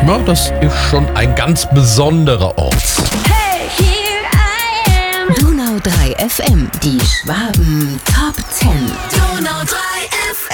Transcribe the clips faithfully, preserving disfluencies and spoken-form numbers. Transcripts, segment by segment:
Ja, das ist schon ein ganz besonderer Ort. Hey, here I am. Donau drei F M, die Schwaben Top zehn. Donau drei F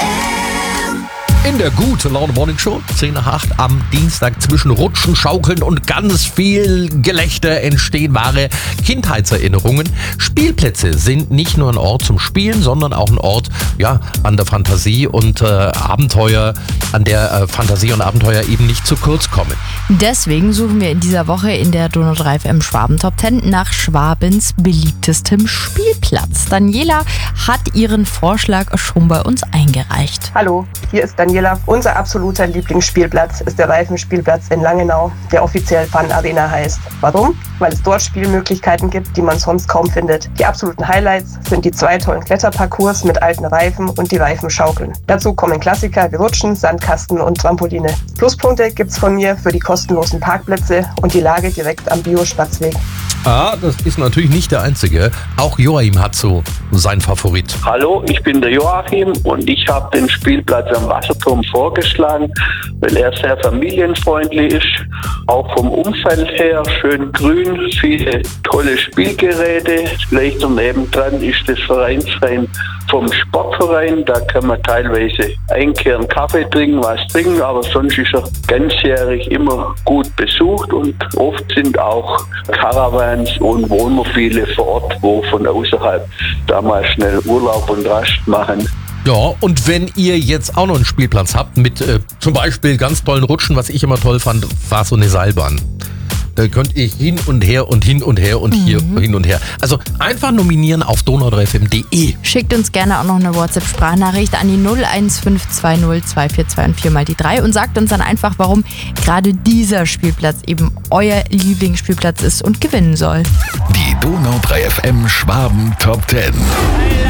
M. In der Gute Laune Morning Show, zehn nach acht am Dienstag, zwischen Rutschen, Schaukeln und ganz viel Gelächter entstehen wahre Kindheitserinnerungen. Spielplätze sind nicht nur ein Ort zum Spielen, sondern auch ein Ort, ja, an der Fantasie und äh, Abenteuer, an der äh, Fantasie und Abenteuer eben nicht zu kurz kommen. Deswegen suchen wir in dieser Woche in der Donau drei F M Schwaben Top zehn nach Schwabens beliebtestem Spielplatz. Daniela hat ihren Vorschlag schon bei uns eingereicht. Hallo, hier ist Daniela. Unser absoluter Lieblingsspielplatz ist der Reifenspielplatz in Langenau, der offiziell Fun Arena heißt. Warum? Weil es dort Spielmöglichkeiten gibt, die man sonst kaum findet. Die absoluten Highlights sind die zwei tollen Kletterparcours mit alten Reifen und die Reifenschaukeln. Dazu kommen Klassiker wie Rutschen, Sandkasten und Trampoline. Pluspunkte gibt's von mir für die kostenlosen Parkplätze und die Lage direkt am Biospatzweg. Ah, das ist natürlich nicht der einzige. Auch Joachim hat so seinen Favorit. Hallo, ich bin der Joachim und ich habe den Spielplatz am Wasserturm vorgeschlagen, weil er sehr familienfreundlich ist, auch vom Umfeld her schön grün, viele tolle Spielgeräte. Gleich daneben dran ist das Vereinsheim vom Sportverein, da kann man teilweise einkehren, Kaffee trinken, was trinken, aber sonst ist er ganzjährig immer gut besucht und oft sind auch Caravans und Wohnmobile vor Ort, wo von außerhalb da mal schnell Urlaub und Rast machen. Ja, und wenn ihr jetzt auch noch einen Spielplatz habt mit äh, zum Beispiel ganz tollen Rutschen, was ich immer toll fand, war so eine Seilbahn. Da könnt ihr hin und her und hin und her und mhm. hier hin und her. Also einfach nominieren auf donau drei f m punkt de. Schickt uns gerne auch noch eine WhatsApp-Sprachnachricht an die null eins fünf zwei null zwei vier zwei und vier mal die drei und sagt uns dann einfach, warum gerade dieser Spielplatz eben euer Lieblingsspielplatz ist und gewinnen soll. Die Donau drei F M Schwaben Top zehn.